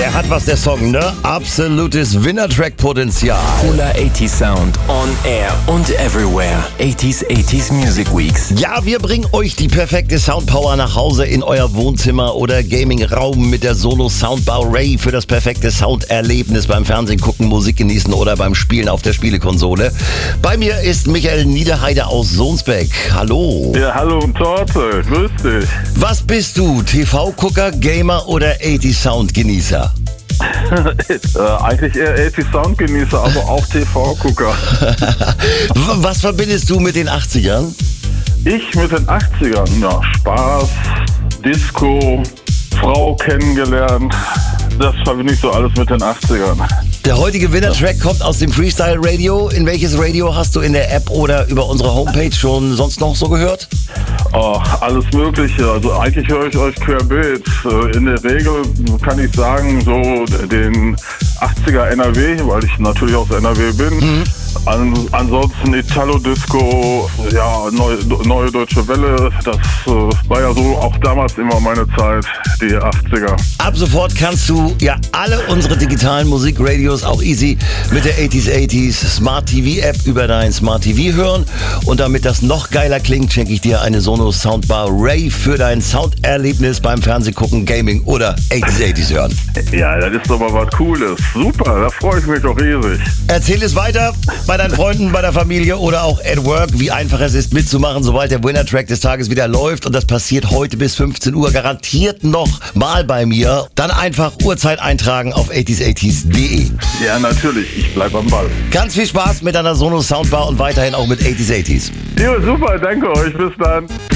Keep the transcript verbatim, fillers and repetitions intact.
Der hat was, der Song, ne? Absolutes Winner-Track-Potenzial. Cooler achtziger Sound on air und everywhere. achtziger achtziger Music Weeks. Ja, wir bringen euch die perfekte Soundpower nach Hause in euer Wohnzimmer oder Gaming-Raum mit der Sonos Soundbar Ray für das perfekte Sounderlebnis beim Fernsehen gucken, Musik genießen oder beim Spielen auf der Spielekonsole. Bei mir ist Michael Niederheide aus Sohnsbeck. Hallo. Ja, hallo und Torte. Grüß dich. Was bist du? T V-Gucker, Gamer oder achtziger Sound-Genießer? äh, eigentlich eher achtziger Sound-Genießer, aber auch T V-Gucker. Was verbindest du mit den achtzigern? Ich mit den achtzigern, ja, Spaß, Disco, Frau kennengelernt. Das verbinde ich so alles mit den achtzigern. Der heutige Winner-Track kommt aus dem Freestyle Radio. In welches Radio hast du in der App oder über unsere Homepage schon sonst noch so gehört? Oh, alles Mögliche. Also eigentlich höre ich euch querbeet. In der Regel kann ich sagen, so den achtziger N R W, weil ich natürlich aus N R W bin. Mhm. An, ansonsten Italo-Disco, ja, neue, neue Deutsche Welle, das äh, war ja so auch damals immer meine Zeit, die achtziger. Ab sofort kannst du ja alle unsere digitalen Musikradios auch easy mit der achtziger achtziger Smart T V App über dein Smart T V hören. Und damit das noch geiler klingt, schenke ich dir eine Sonos Soundbar Ray für dein Sounderlebnis beim Fernsehgucken, Gaming oder achtziger achtziger hören. Ja, das ist doch mal was Cooles. Super, da freue ich mich doch riesig. Erzähl es weiter bei deinen Freunden, bei der Familie oder auch at work, wie einfach es ist mitzumachen, sobald der Winner-Track des Tages wieder läuft. Und das passiert heute bis fünfzehn Uhr garantiert noch mal bei mir. Dann einfach Uhrzeit eintragen auf achtziger achtziger punkt de. Ja, natürlich. Ich bleib am Ball. Ganz viel Spaß mit deiner Sonos Soundbar und weiterhin auch mit achtziger achtziger. Ja, super. Danke euch. Bis dann.